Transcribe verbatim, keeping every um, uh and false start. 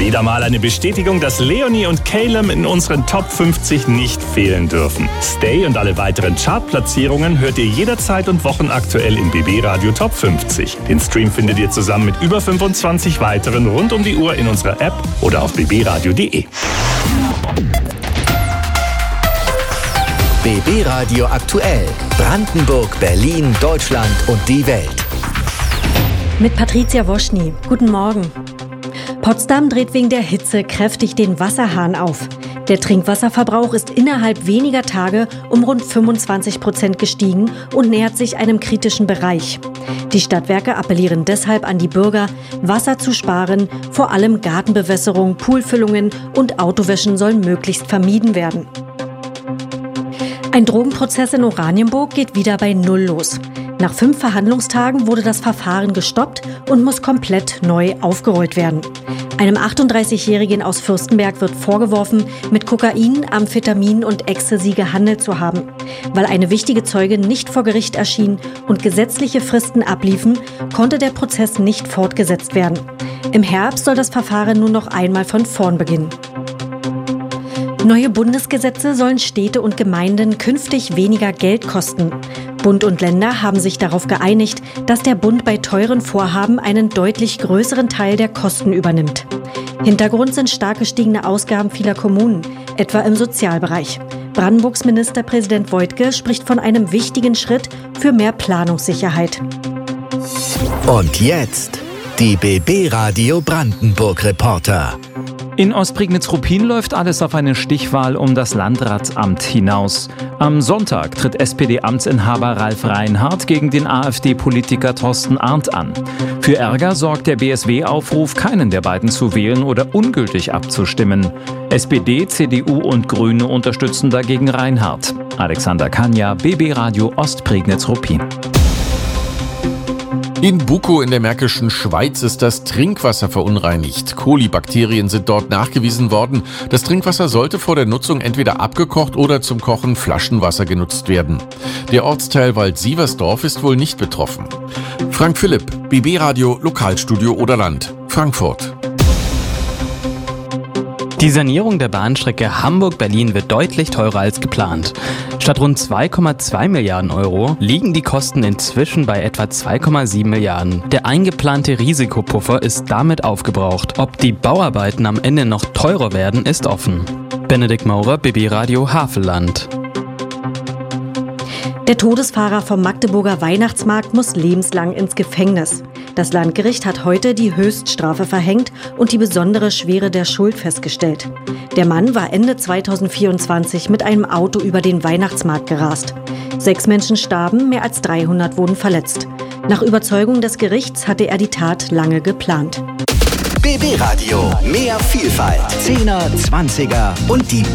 Wieder mal eine Bestätigung, dass Leonie und Calum in unseren Top fünfzig nicht fehlen dürfen. Stay und alle weiteren Chartplatzierungen hört ihr jederzeit und wochenaktuell im B B Radio Top fünfzig. Den Stream findet ihr zusammen mit über fünfundzwanzig weiteren rund um die Uhr in unserer App oder auf b b radio punkt d e. B B Radio aktuell. Brandenburg, Berlin, Deutschland und die Welt. Mit Patricia Woschny. Guten Morgen. Potsdam dreht wegen der Hitze kräftig den Wasserhahn auf. Der Trinkwasserverbrauch ist innerhalb weniger Tage um rund fünfundzwanzig Prozent gestiegen und nähert sich einem kritischen Bereich. Die Stadtwerke appellieren deshalb an die Bürger, Wasser zu sparen. Vor allem Gartenbewässerung, Poolfüllungen und Autowäschen sollen möglichst vermieden werden. Ein Drogenprozess in Oranienburg geht wieder bei Null los. Nach fünf Verhandlungstagen wurde das Verfahren gestoppt und muss komplett neu aufgerollt werden. Einem achtunddreißigjährigen aus Fürstenberg wird vorgeworfen, mit Kokain, Amphetamin und Ecstasy gehandelt zu haben. Weil eine wichtige Zeugin nicht vor Gericht erschien und gesetzliche Fristen abliefen, konnte der Prozess nicht fortgesetzt werden. Im Herbst soll das Verfahren nun noch einmal von vorn beginnen. Neue Bundesgesetze sollen Städte und Gemeinden künftig weniger Geld kosten. Bund und Länder haben sich darauf geeinigt, dass der Bund bei teuren Vorhaben einen deutlich größeren Teil der Kosten übernimmt. Hintergrund sind stark gestiegene Ausgaben vieler Kommunen, etwa im Sozialbereich. Brandenburgs Ministerpräsident Woidke spricht von einem wichtigen Schritt für mehr Planungssicherheit. Und jetzt die B B Radio Brandenburg Reporter. In Ostprignitz-Ruppin läuft alles auf eine Stichwahl um das Landratsamt hinaus. Am Sonntag tritt S P D-Amtsinhaber Ralf Reinhardt gegen den AfD-Politiker Thorsten Arndt an. Für Ärger sorgt der B S W-Aufruf, keinen der beiden zu wählen oder ungültig abzustimmen. S P D, C D U und Grüne unterstützen dagegen Reinhardt. Alexander Kanja, B B Radio Ostprignitz-Ruppin. In Bukow in der Märkischen Schweiz ist das Trinkwasser verunreinigt. Kolibakterien sind dort nachgewiesen worden. Das Trinkwasser sollte vor der Nutzung entweder abgekocht oder zum Kochen Flaschenwasser genutzt werden. Der Ortsteil Wald-Sieversdorf ist wohl nicht betroffen. Frank Philipp, B B Radio Lokalstudio Oderland, Frankfurt. Die Sanierung der Bahnstrecke Hamburg-Berlin wird deutlich teurer als geplant. Statt rund zwei Komma zwei Milliarden Euro liegen die Kosten inzwischen bei etwa zwei Komma sieben Milliarden. Der eingeplante Risikopuffer ist damit aufgebraucht. Ob die Bauarbeiten am Ende noch teurer werden, ist offen. Benedikt Maurer, B B Radio Havelland. Der Todesfahrer vom Magdeburger Weihnachtsmarkt muss lebenslang ins Gefängnis. Das Landgericht hat heute die Höchststrafe verhängt und die besondere Schwere der Schuld festgestellt. Der Mann war Ende zweitausendvierundzwanzig mit einem Auto über den Weihnachtsmarkt gerast. Sechs Menschen starben, mehr als dreihundert wurden verletzt. Nach Überzeugung des Gerichts hatte er die Tat lange geplant. B B Radio, mehr Vielfalt, Zehner, Zwanziger und die